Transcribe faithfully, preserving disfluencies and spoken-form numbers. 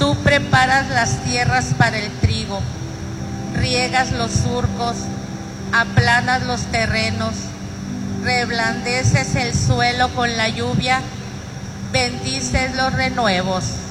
Tú preparas las tierras para el trigo, riegas los surcos, aplanas los terrenos, reblandeces el suelo con la lluvia, bendices los renuevos.